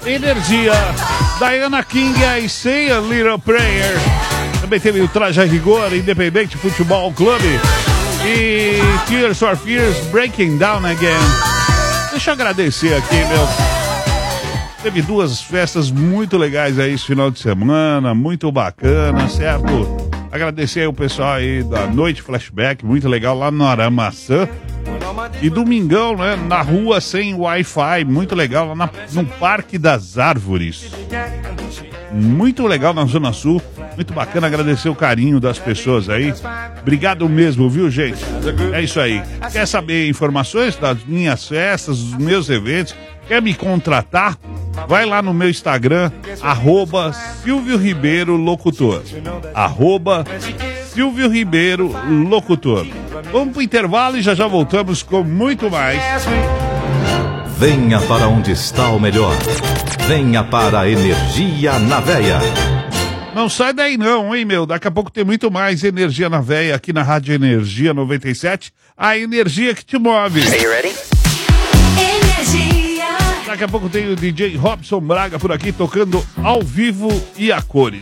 Energia. Diana King, I Say a Little Prayer. Também teve o Traje a Rigor, Independente Futebol Clube. E Tears for Fears, Breaking Down Again. Deixa eu agradecer aqui, meu. Teve duas festas muito legais aí esse final de semana, muito bacana, certo? Agradecer aí o pessoal aí da Noite Flashback, muito legal, lá no Aramaçã. E domingão, né, na rua sem Wi-Fi, muito legal, lá no Parque das Árvores. Muito legal na Zona Sul, muito bacana, agradecer o carinho das pessoas aí. Obrigado mesmo, viu, gente? É isso aí. Quer saber informações das minhas festas, dos meus eventos? Quer me contratar? Vai lá no meu Instagram, @Silvio Ribeiro Locutor. @Silvio Ribeiro Locutor. Vamos pro intervalo e já voltamos com muito mais. Venha para onde está o melhor. Venha para a Energia na Veia. Não sai daí não, hein, meu? Daqui a pouco tem muito mais Energia na Veia aqui na Rádio Energia 97. A energia que te move. Are you ready? Energia. Daqui a pouco tem o DJ Robson Braga por aqui tocando ao vivo e a cores.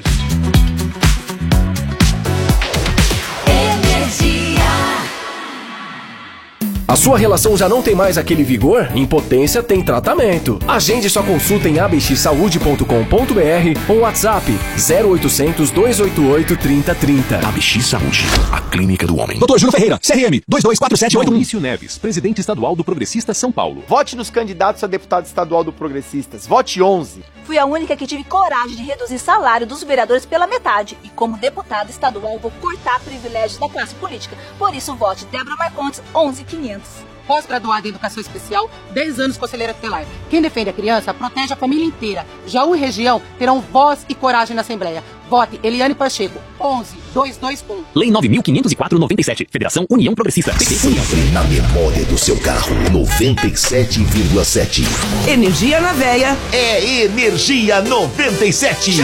A sua relação já não tem mais aquele vigor? Impotência tem tratamento. Agende sua consulta em abxsaude.com.br ou WhatsApp 0800 288 3030. ABX Saúde, a clínica do homem. Dr. Júlio Ferreira, CRM 224781. Maurício Neves, presidente estadual do Progressistas São Paulo. Vote nos candidatos a deputado estadual do Progressistas. Vote 11. Fui a única que tive coragem de reduzir salário dos vereadores pela metade. E como deputada estadual, vou cortar privilégios da classe política. Por isso, vote Débora Marcondes, 11500. Pós-graduada em Educação Especial, 10 anos conselheira tutelar. Quem defende a criança, protege a família inteira. Jaú e região terão voz e coragem na Assembleia. Vote Eliane Pacheco, 11221. Lei 9.504/97. Federação União Progressista. Sempre na memória do seu carro. 97,7. Energia na Veia. É Energia 97.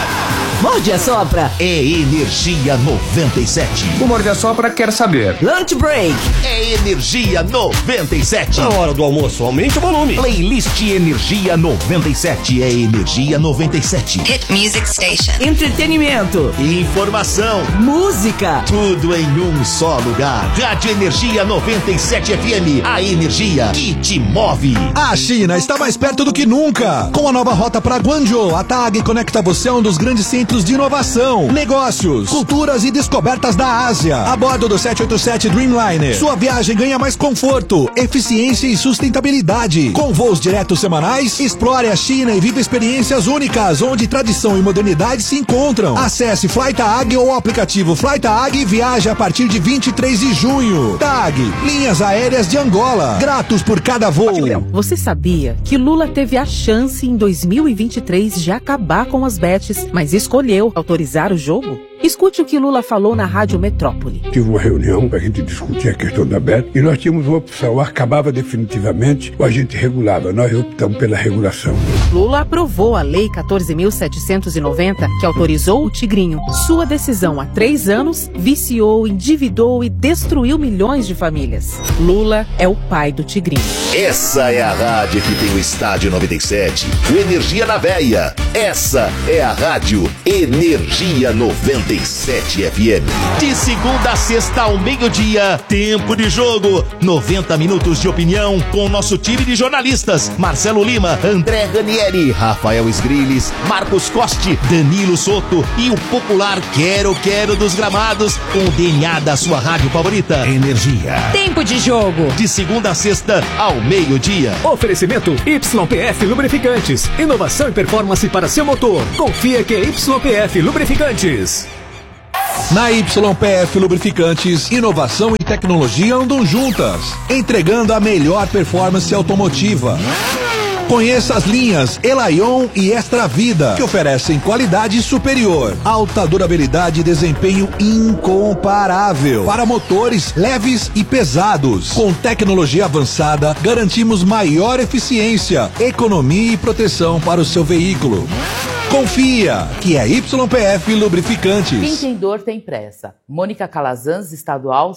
Morde a Sopra. É Energia 97. O Morde a Sopra quer saber. Lunch Break. É Energia 97. Na hora do almoço, aumente o volume. Playlist Energia 97. É Energia 97. Hit Music Station. Entretenimento. Informação. Música. Tudo em um só lugar. Rádio Energia 97 FM. A energia que te move. A China está mais perto do que nunca. Com a nova rota para Guangzhou, a TAG conecta você a um dos grandes centros de inovação, negócios, culturas e descobertas da Ásia. A bordo do 787 Dreamliner, sua viagem ganha mais conforto, eficiência e sustentabilidade. Com voos diretos semanais, explore a China e viva experiências únicas, onde tradição e modernidade se encontram. Acesse FlyTag ou o aplicativo FlyTag e viaje a partir de 23 de junho. TAG, linhas aéreas de Angola, gratos por cada voo. Você sabia que Lula teve a chance em 2023 de acabar com as bets, mas escolheu autorizar o jogo? Escute o que Lula falou na Rádio Metrópole. Tive uma reunião para a gente discutir a questão da bet e nós tínhamos uma opção, acabava definitivamente ou a gente regulava. Nós optamos pela regulação. Lula aprovou a Lei 14.790, que autorizou o Tigrinho. Sua decisão há 3 anos viciou, endividou e destruiu milhões de famílias. Lula é o pai do Tigrinho. Essa é a rádio que tem o Estádio 97, o Energia na Veia. Essa é a rádio Energia 97 FM. De segunda a sexta ao meio-dia, tempo de jogo. 90 minutos de opinião com o nosso time de jornalistas. Marcelo Lima, André Ranieri, Rafael Sgrilles, Marcos Costi, Danilo Soto e o popular Quero dos Gramados, com o DNA da sua rádio favorita. Energia. Tempo de jogo. De segunda a sexta ao meio-dia. Oferecimento YPF Lubrificantes. Inovação e performance para seu motor. Confia que é YPF Lubrificantes. Na YPF Lubrificantes, inovação e tecnologia andam juntas, entregando a melhor performance automotiva. Conheça as linhas Elaion e Extra Vida, que oferecem qualidade superior, alta durabilidade e desempenho incomparável para motores leves e pesados. Com tecnologia avançada, garantimos maior eficiência, economia e proteção para o seu veículo. Confia que é YPF Lubrificantes. Quem tem dor tem pressa. Mônica Calazans, estadual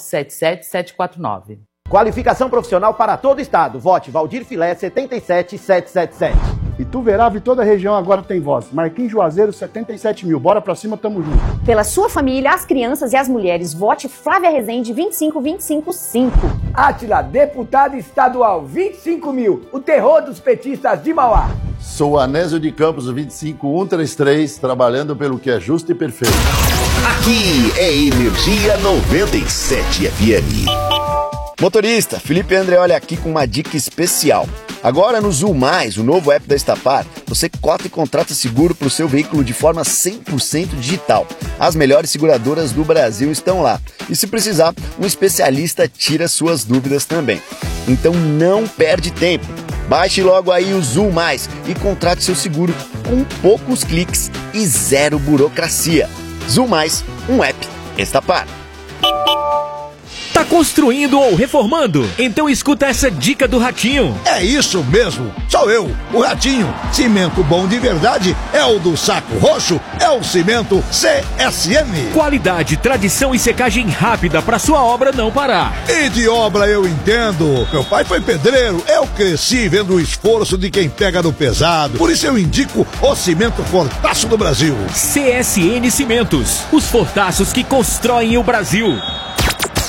77749. Qualificação profissional para todo o estado. Vote Valdir Filé 77777. Ituverava e toda a região agora tem voz. Marquinhos Juazeiro, 77 mil. Bora pra cima, tamo junto. Pela sua família, as crianças e as mulheres, vote Flávia Rezende 25255. Átila, deputado estadual, 25 mil. O terror dos petistas de Mauá. Sou Anésio de Campos, 25133, trabalhando pelo que é justo e perfeito. Aqui é Energia 97 FM. Motorista, Felipe Andreoli aqui com uma dica especial. Agora no Zul Mais, o novo app da Estapar, você cota e contrata seguro para o seu veículo de forma 100% digital. As melhores seguradoras do Brasil estão lá. E se precisar, um especialista tira suas dúvidas também. Então não perde tempo. Baixe logo aí o Zul Mais e contrate seu seguro com poucos cliques e zero burocracia. Zul Mais, um app Estapar. Tá construindo ou reformando? Então escuta essa dica do Ratinho. É isso mesmo, sou eu, o Ratinho. Cimento bom de verdade é o do Saco Roxo, é o cimento CSN. Qualidade, tradição e secagem rápida para sua obra não parar. E de obra eu entendo. Meu pai foi pedreiro, eu cresci vendo o esforço de quem pega no pesado. Por isso eu indico o cimento Fortaço do Brasil. CSN Cimentos, os fortaços que constroem o Brasil.